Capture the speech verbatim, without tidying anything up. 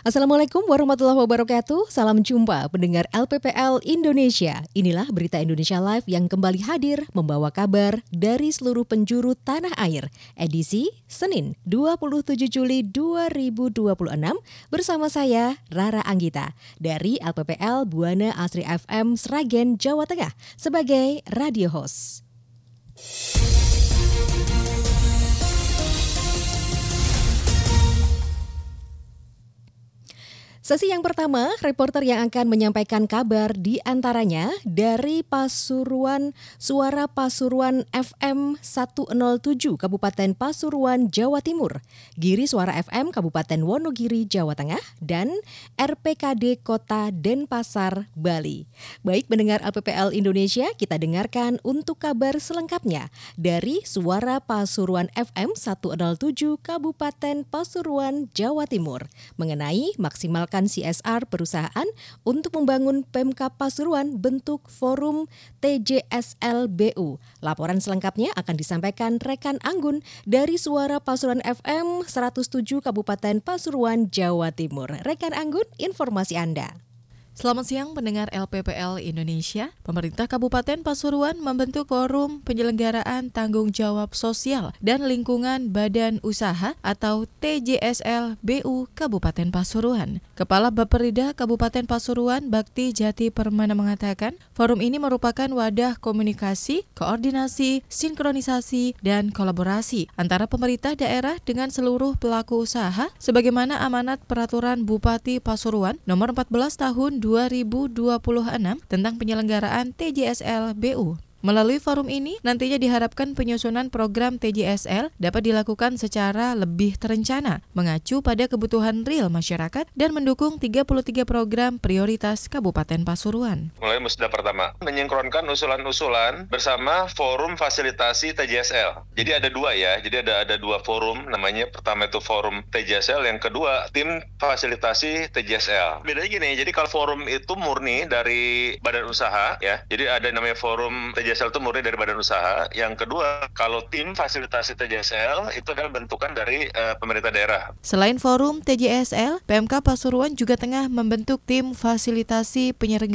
Assalamualaikum warahmatullahi wabarakatuh. Salam jumpa pendengar L P P L Indonesia. Inilah berita Indonesia Live yang kembali hadir membawa kabar dari seluruh penjuru tanah air. Edisi Senin dua puluh tujuh Juli dua ribu dua puluh enam bersama saya Rara Anggita dari L P P L Buana Asri F M Sragen, Jawa Tengah sebagai radio host. Sesi yang pertama, reporter yang akan menyampaikan kabar di antaranya dari Pasuruan, Suara Pasuruan F M seratus tujuh Kabupaten Pasuruan, Jawa Timur, Giri Suara F M Kabupaten Wonogiri, Jawa Tengah, dan R P K D Kota Denpasar, Bali. Baik pendengar L P P L Indonesia, kita dengarkan untuk kabar selengkapnya dari Suara Pasuruan F M seratus tujuh Kabupaten Pasuruan, Jawa Timur mengenai maksimalkan C S R perusahaan untuk membangun Pemkab Pasuruan bentuk forum T J S L B U. Laporan selengkapnya akan disampaikan rekan Anggun dari Suara Pasuruan F M seratus tujuh Kabupaten Pasuruan, Jawa Timur. Rekan Anggun, informasi Anda. Selamat siang pendengar L P P L Indonesia. Pemerintah Kabupaten Pasuruan membentuk forum penyelenggaraan tanggung jawab sosial dan lingkungan badan usaha atau T J S L B U Kabupaten Pasuruan. Kepala Bapperida Kabupaten Pasuruan Bakti Jati Permana mengatakan, forum ini merupakan wadah komunikasi, koordinasi, sinkronisasi, dan kolaborasi antara pemerintah daerah dengan seluruh pelaku usaha sebagaimana amanat Peraturan Bupati Pasuruan nomor empat belas tahun dua ribu dua puluh enam tentang penyelenggaraan T J S L B U. Melalui forum ini, nantinya diharapkan penyusunan program T J S L dapat dilakukan secara lebih terencana, mengacu pada kebutuhan real masyarakat dan mendukung tiga puluh tiga program prioritas Kabupaten Pasuruan. Mulai musda pertama, menyengkronkan usulan-usulan bersama forum fasilitasi T J S L. Jadi ada dua ya, jadi ada ada dua forum, namanya pertama itu forum T J S L, yang kedua tim fasilitasi T J S L. Bedanya gini, jadi kalau forum itu murni dari badan usaha ya, jadi ada namanya forum T J S L itu murni dari badan usaha. Yang kedua, kalau tim fasilitasi T J S L itu adalah bentukan dari uh, pemerintah daerah. Selain forum T J S L, P M K Pasuruan juga tengah membentuk tim fasilitasi penyelenggaraan